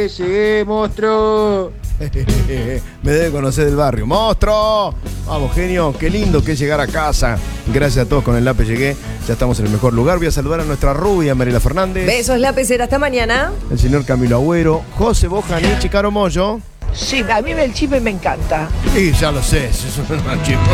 Llegué, monstruo. Me debe conocer del barrio. ¡Monstruo! Vamos, genio. Qué lindo que es llegar a casa. Gracias a todos con el lápiz llegué. Ya estamos en el mejor lugar. Voy a saludar a nuestra rubia Mariela Fernández. Besos, lapicera. Hasta mañana. El señor Camilo Agüero. José Bojanich y Caro Moyo. Sí, a mí el chisme me encanta. Y ya lo sé. Es un chico.